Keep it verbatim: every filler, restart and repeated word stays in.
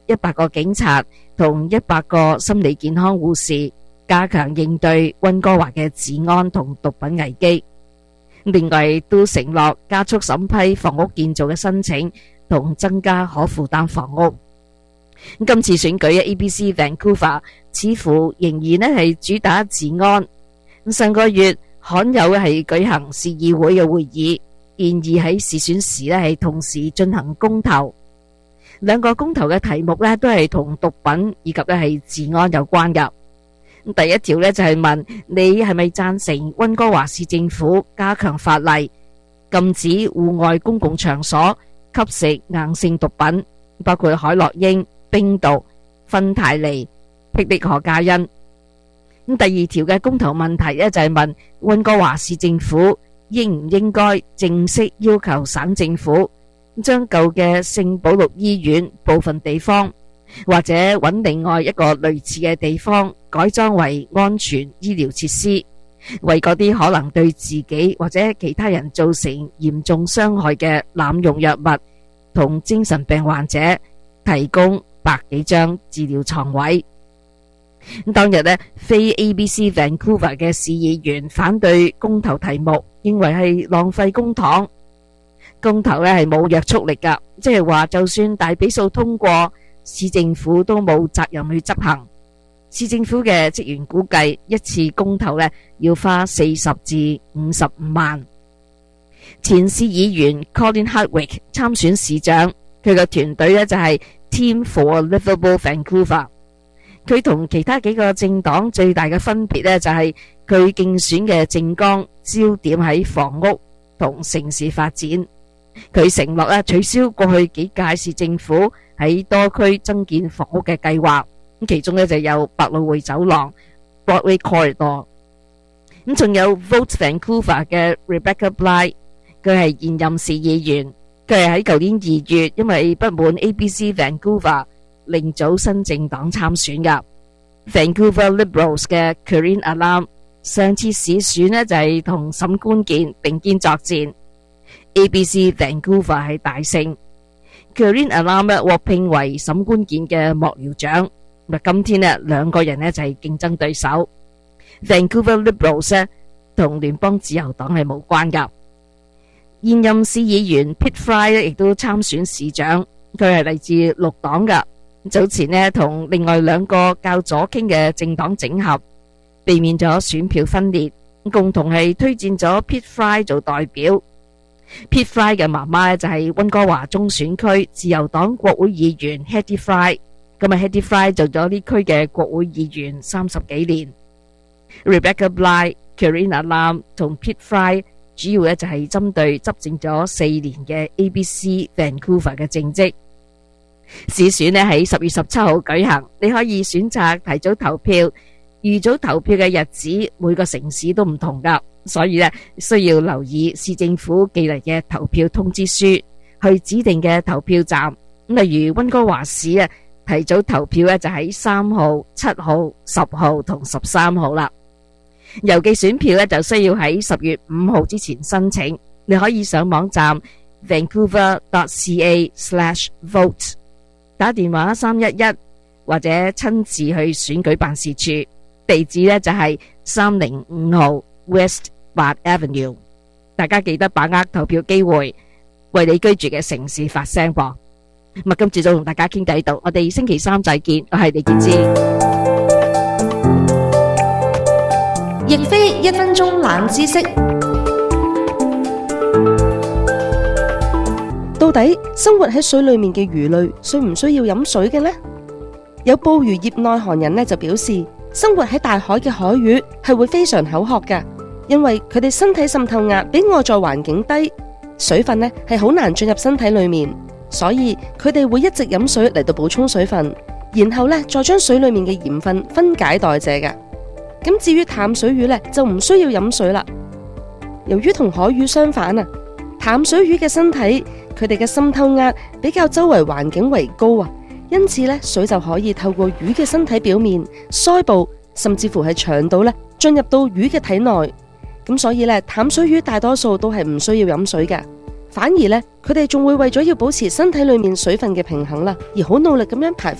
一百個警察同一百個心理健康護士，加強應對溫哥華嘅治安同毒品危機。另外都承諾加速審批房屋建造嘅申請同增加可負擔房屋。今次選舉嘅 A B C Vancouver 似乎仍然咧係主打治安。上個月罕有嘅係舉行市議會嘅會議，建議喺市選時咧係同時進行公投。兩個公投嘅題目咧都係同毒品以及咧係治安有關噶。第一條咧就係問你係咪贊成溫哥華市政府加強法例，禁止戶外公共場所吸食硬性毒品，包括海洛因、冰毒、芬太尼、霹靂可卡因。咁第二條嘅公投問題咧就係問溫哥華市政府應唔應該正式要求省政府將舊嘅聖保祿醫院部分地方，或者揾另外一個類似嘅地方改裝為安全醫療設施，為嗰啲可能對自己或者其他人造成嚴重傷害嘅濫用藥物同精神病患者提供百幾張治療床位。當日呢，非 A B C Vancouver 嘅市議員反對公投題目，認為係浪費公帑。公投呢係冇約束力噶，即係話就算大比數通過，市政府都冇責任去執行。市政府嘅職員估計一次公投呢要花四十至五十五萬。前市議員 Colin Hardwick 參選市長，佢嘅團隊呢就係 Team for Livable Vancouver。佢同其他幾個政黨最大嘅分別呢就係佢競選嘅政綱焦點喺房屋同城市發展。佢承諾咧取消過去幾屆市政府喺多區增建房屋嘅計劃，咁其中咧就有百老匯走廊 Broadway Corridor， 咁仲有 Vote Vancouver 嘅 Rebecca Bly， 佢係現任市議員，佢係喺舊年二月因為不滿 A B C Vancouver 另組新政黨參選噶。Vancouver Liberals 嘅 Karine Alam 上次市選呢就係同沈官健並肩作戰。A B C Vancouver 係大勝 ，Karine Alam 獲聘為沈官健嘅幕僚長。咁今天呢兩個人呢就係競爭對手。Vancouver Liberals 呢同聯邦自由黨係無關噶。現任市議員 Pitt Fry 呢亦都參選市長，佢係嚟自綠黨噶。早前呢同另外兩個較左傾嘅政黨整合，避免咗選票分裂，共同係推薦咗 Pitt Fry 做代表。Pitt Fry 嘅媽媽就係溫哥華中選區自由黨國會議員 Hattie Fry， 咁啊 Hattie Fry 做咗呢區嘅國會議員三十幾年。Rebecca Bly、Karine Alam 同 Pitt Fry 主要咧就係針對執政咗四年嘅 A B C Vancouver 嘅政績。市選呢喺十月十七號舉行，你可以選擇提早投票。預早投票嘅日子每個城市都唔同噶，所以咧需要留意市政府寄嚟嘅投票通知書，去指定嘅投票站。例如溫哥華市啊，提早投票咧就喺三號、七號、十號同十三號啦。郵寄選票咧就需要喺十月五號之前申請。你可以上網站 vancouver dot c a slash vote， 打電話三一一或者親自去選舉辦事處。地址呢就係三零五號 West 八 Avenue， 大家記得把握投票機會，為你居住嘅城市發聲噃。咁啊，今次就同大家傾偈到，我哋星期三再見，我係李建芝。 亦非一分鐘冷知識。到底生活喺水裏面嘅魚類需唔需要飲水嘅呢？有捕魚業內行人呢就表示，生活喺大海嘅海魚係會非常口渴㗎，因為佢哋身體滲透壓比外在環境低，水分呢係好難進入身體裏面，所以佢哋會一直飲水嚟到補充水分，然後呢再將水裏面嘅鹽分分解代謝㗎。咁至於淡水魚呢，就唔需要飲水啦。由於同海魚相反啊，淡水魚嘅身體佢哋嘅滲透壓比較周圍環境為高啊，因此呢水就可以透過魚嘅身體表面、腮部甚至乎係腸道呢進入到魚嘅體內。咁所以呢，淡水魚大多數都係唔需要飲水嘅，反而呢佢哋仲會為咗要保持身體裏面水分嘅平衡啦，而好努力咁樣排